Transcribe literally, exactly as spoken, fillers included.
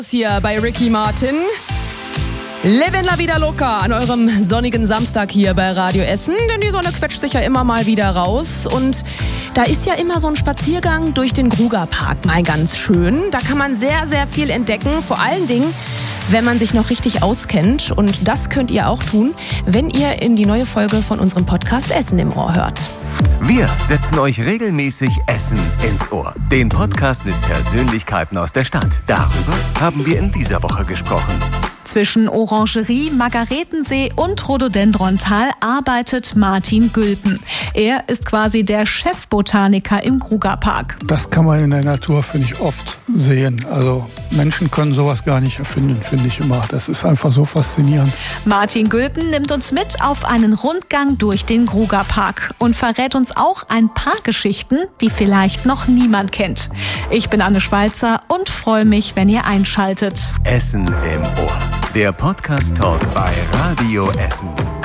Hier bei Ricky Martin. Livin la vida loca an eurem sonnigen Samstag hier bei Radio Essen, denn die Sonne quetscht sich ja immer mal wieder raus und da ist ja immer so ein Spaziergang durch den Grugapark mal ganz schön. Da kann man sehr, sehr viel entdecken, vor allen Dingen, wenn man sich noch richtig auskennt, und das könnt ihr auch tun, wenn ihr in die neue Folge von unserem Podcast Essen im Ohr hört. Wir setzen euch regelmäßig Essen ins Ohr. Den Podcast mit Persönlichkeiten aus der Stadt. Darüber haben wir in dieser Woche gesprochen. Zwischen Orangerie, Margaretensee und Rhododendrontal arbeitet Martin Gülpen. Er ist quasi der Chefbotaniker im Grugapark. Das kann man in der Natur, finde ich, oft sehen. Also Menschen können sowas gar nicht erfinden, finde ich immer. Das ist einfach so faszinierend. Martin Gülpen nimmt uns mit auf einen Rundgang durch den Grugapark und verrät uns auch ein paar Geschichten, die vielleicht noch niemand kennt. Ich bin Anne Schweizer und freue mich, wenn ihr einschaltet. Essen im Ohr. Der Podcast-Talk bei Radio Essen.